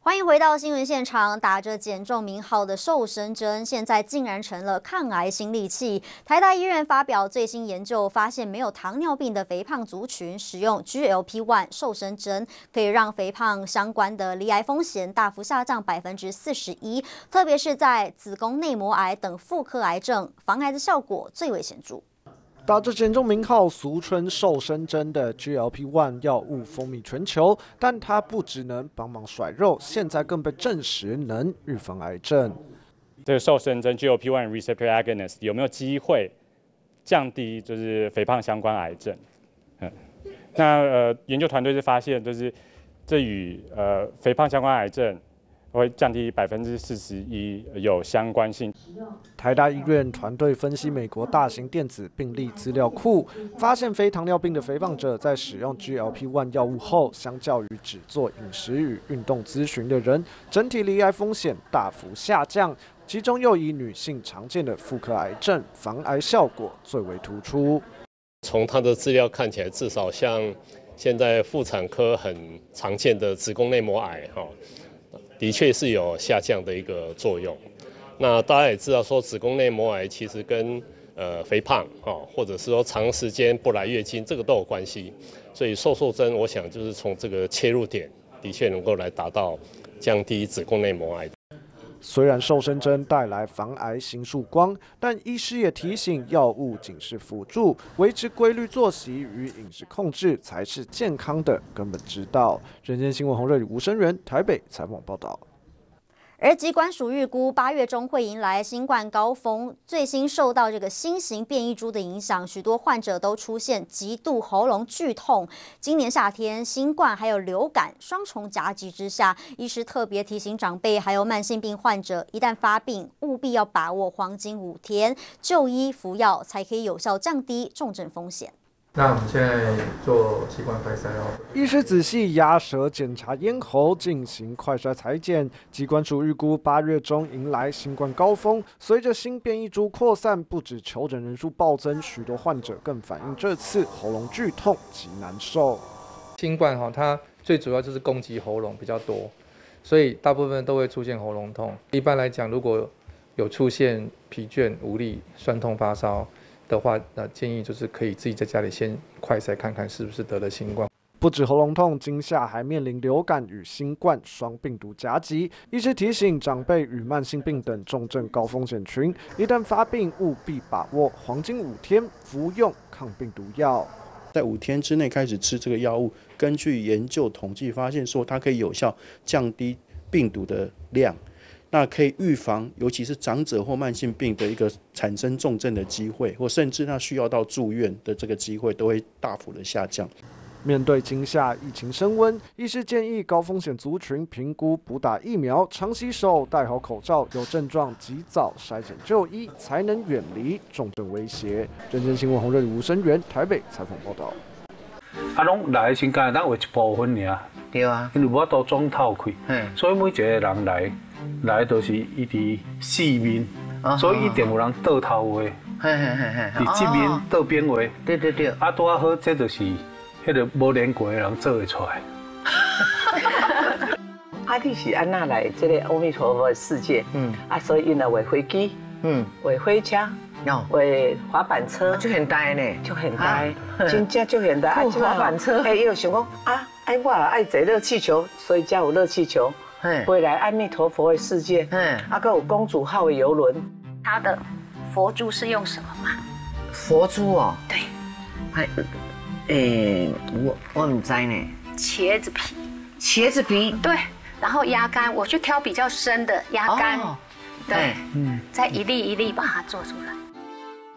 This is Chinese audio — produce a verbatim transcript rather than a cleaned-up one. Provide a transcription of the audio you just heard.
欢迎回到新闻现场。打着减重名号的瘦身针，现在竟然成了抗癌新利器。台大医院发表最新研究，发现没有糖尿病的肥胖族群使用 G L P 一 瘦身针，可以让肥胖相关的罹癌风险大幅下降百分之四十一，特别是在子宫内膜癌等妇科癌症，防癌的效果最为显著。 打着减重名号，俗称瘦身针的 G L P 一 药物风靡全球，但它不只能帮忙甩肉，现在更被证实能预防癌症。 这个瘦身针 G L P 一 receptor agonist 有没有机会降低就是肥胖相关癌症？嗯，那呃研究团队就发现，就是这与呃肥胖相关癌症 会降低百分之四十一，有相关性。 台大医院团队分析美国大型电子病历资料库，发现非糖尿病的肥胖者在使用 G L P 一 药物后，相较于只做饮食与运动咨询的人，整体罹癌风险大幅下降。其中又以女性常见的妇科癌症防癌效果最为突出。 从它的资料看起来，至少像现在妇产科很常见的子宫内膜癌哈。 的确是有下降的一个作用。那大家也知道，说子宫内膜癌其实跟呃肥胖哦，或者是说长时间不来月经，这个都有关系。所以瘦瘦针，我想就是从这个切入点，的确能够来达到降低子宫内膜癌。 虽然瘦身针带来防癌新曙光，但医师也提醒，药物仅是辅助，维持规律作息与饮食控制才是健康的根本之道。人间新闻洪瑞宇、吴声源台北采访报道。 而疾管署预估，八月中会迎来新冠高峰。最新受到这个新型变异株的影响，许多患者都出现极度喉咙剧痛。今年夏天，新冠还有流感双重夹击之下，医师特别提醒长辈还有慢性病患者，一旦发病，务必要把握黄金五天就医服药，才可以有效降低重症风险。 那我们现在做器官快筛哦。 医师仔细压舌检查咽喉，进行快筛采检。疾管署预估八月中迎来新冠高峰，随着新变异株扩散，不止求诊人数暴增，许多患者更反映这次喉咙剧痛极难受。 新冠哈，它最主要就是攻击喉咙比较多，所以大部分都会出现喉咙痛。一般来讲，如果有出现疲倦、无力、酸痛、发烧 的话，那建议就是可以自己在家里先快筛看看是不是得了新冠。 不止喉咙痛，今夏还面临流感与新冠双病毒夹击。医师提醒长辈与慢性病等重症高风险群，一旦发病，务必把握黄金五天服用抗病毒药。 在五天之内开始吃这个药物，根据研究统计发现说，它可以有效降低病毒的量。 那可以预防，尤其是长者或慢性病的一个产生重症的机会，或甚至他需要到住院的这个机会，都会大幅的下降。 面对今夏疫情升温，医师建议高风险族群评估补打疫苗、常洗手、戴好口罩，有症状及早筛检就医，才能远离重症威胁。人间新闻洪瑞宇、吴声源台北采访报道。 啊，拢来先干当为一部分尔。对啊，因为我都总透开，所以每一个人来来都是伊伫四面，所以一定有人倒头话，伫这面倒边话。对对对。啊，拄啊好，这就是迄个无练过的人做会出来。 啊，你是安那来这个阿弥陀佛的世界？嗯。啊，所以因来画飞机，嗯，画火车。 画滑板车就很呆呢，就很呆，真正就很呆。啊，滑板车，哎，又想讲啊，哎，我爱坐热气球，所以家有热气球。回来阿弥陀佛的世界，嗯，啊，个有公主号的游轮。 它的佛珠是用什么吗？ 佛珠哦， 对， 哎，诶，我我唔知呢。 茄子皮， 茄子皮， 对，然后压干，我去挑比较深的压干，对，嗯，再一粒一粒把它做出来。